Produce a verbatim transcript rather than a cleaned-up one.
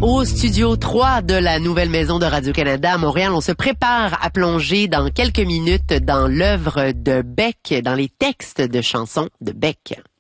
Au studio trois de la nouvelle maison de Radio-Canada à Montréal, on se prépare à plonger dans quelques minutes dans l'œuvre de Beck, dans les textes de chansons de Beck.